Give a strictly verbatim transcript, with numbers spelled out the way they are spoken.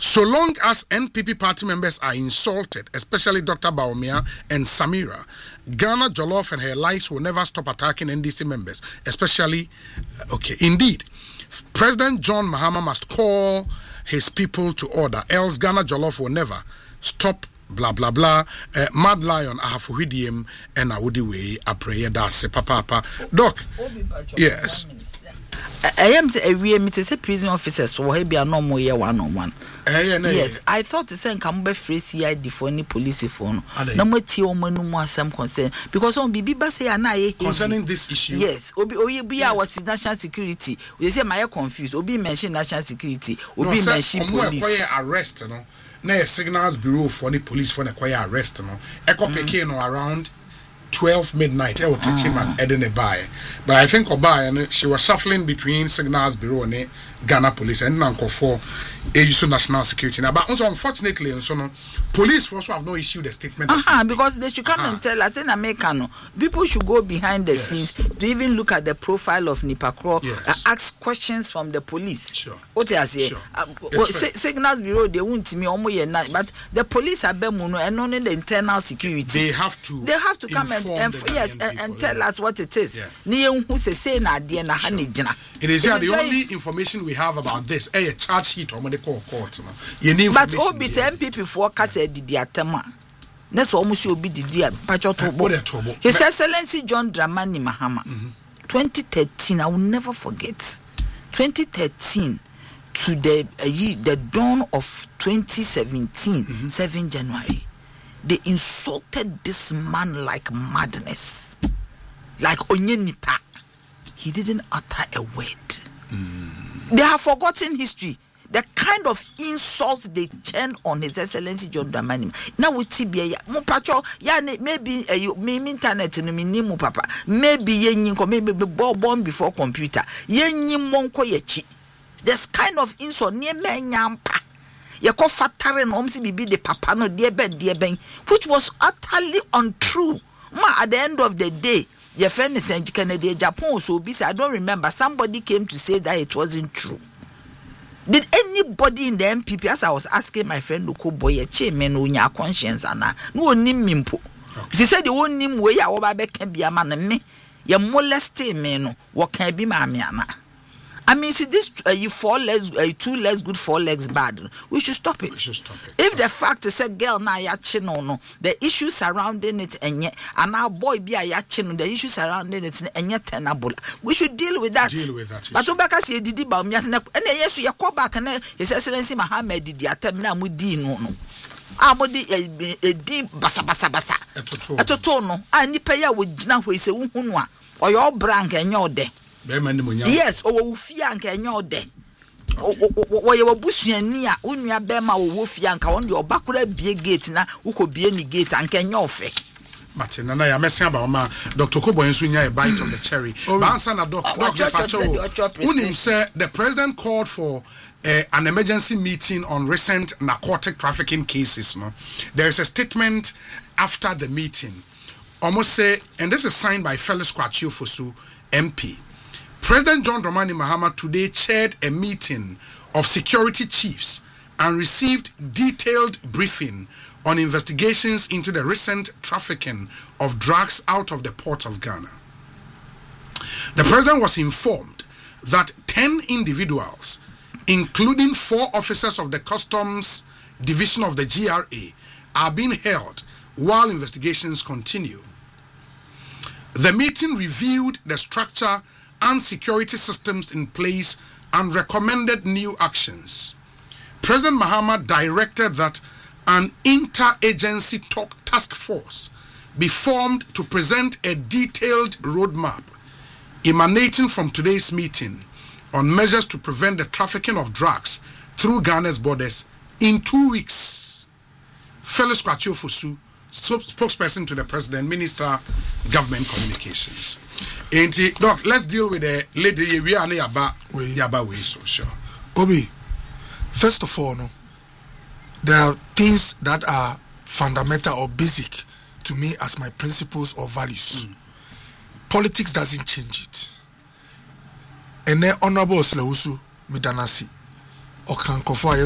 So long as N P P party members are insulted, especially Doctor Bawumia and Samira, Ghana Jollof and her likes will never stop attacking N D C members, especially, okay, indeed, President John Mahama must call his people to order, else Ghana Jollof will never stop, blah, blah, blah. Uh, Mad Lion, Ahafuhidium, and Awudiwe, a prayer that's papa, papa. Doc, yes. I am a real meeting prison officers for Hebia no more year one on one. Yes, I thought the same come by free C I D for any police phone. No more tea no more some concern because on Bibi say and I concerning this issue. Yes, Obi Obi was national security. We say my confused. Obi mention national security. Obi no, mention police. No, arrest no. Na signals bureau for any police for acquire arrest no. Echo Peke no around twelve midnight, I will teach him and Eden buy. But I think Oba and she was shuffling between Signals Bureau and Ghana Police and Nanko for a national security. Now, but also unfortunately, so no, police also have no issue the statement. Uh-huh, because they should come uh-huh. and tell us in America, people should go behind the yes. scenes to even look at the profile of Nipakro, yes. uh, ask questions from the police. Sure. What I say, sure. uh, well, Signals Bureau they won't me almost night, but the police are bemuno and only the internal security. They have to. They have to come and, and yes and, and tell yeah. us what it is. Yeah. Sure. It is yeah, the only information we have about this. A charge sheet or the court. But Obi say M P P for Kase Didi Atema. That's almost Obi Didi Pacho. His Excellency John Dramani Mahama. Mm-hmm. twenty thirteen, I will never forget. twenty thirteen to the uh, the dawn of twenty seventeen, mm-hmm. seventh January. They insulted this man like madness. Like Onyenipa. He didn't utter a word. Mm. They have forgotten history. The kind of insults they churned on His Excellency John Dramani. Now with T B A, Mupacho, ya maybe uh, maybe internet no me mu papa. Maybe ye maybe born before computer. Ye monko yechi. This kind of insult near me nyampa. Ye ko fatare no omsi bibi de papa no de ben de ben, which was utterly untrue. Ma at the end of the day, your friend is in Canada, Japan, so busy. I don't remember. Somebody came to say that it wasn't true. Did anybody in the M P P, as I was asking my friend Luko Boy, a chairman, on your conscience, Anna, no name mimpo. She said, the one name way I will can be a man and me, your molesting men, what can be my miana. I mean, see, this uh, you four legs, uh, two legs good, four legs bad. We should stop it. We should stop it. If the fact is a girl na ya chino no, the issues surrounding it and yet, and our boy be a ya chino, the issues surrounding it and yet tenable. We should deal with that. Deal with that. But Obaka say did about me and yes, we are called back and His Excellency Mohammed did the attempt now with D no no. Abodi a dim basa basa basa. Etotono. I ni pay with Jina who is a woman or your brank and your day. Yes, o ufia nka enyo de. Wo ye wabusuani a onua bema wo wofia nka won de obakura bie gate na ukobie ni gate anka enyo ofe. Martin na ya mesia ba ma Doctor Kobo enso nya a bite of the cherry. Bansa na doc Doctor Pacho. Unim say the president called for uh, an emergency meeting on recent narcotic trafficking cases, no. There is a statement after the meeting. Almost say, and this is signed by Felix Kwachio Fosu M P. President John Dramani Mahama today chaired a meeting of security chiefs and received detailed briefing on investigations into the recent trafficking of drugs out of the port of Ghana. The president was informed that ten individuals, including four officers of the Customs Division of the G R A, are being held while investigations continue. The meeting reviewed the structure and security systems in place and recommended new actions. President Mahama directed that an inter-agency task force be formed to present a detailed roadmap emanating from today's meeting on measures to prevent the trafficking of drugs through Ghana's borders in two weeks. Felix Kwachio Fosu, spokesperson to the President, Minister, Government Communications. Auntie, Doc, let's deal with the lady we are near about Yaba way, so sure. Obi, first of all, no, there are things that are fundamental or basic to me as my principles or values. Mm. Politics doesn't change it. And then Honorable Slausu Midanasi or can confer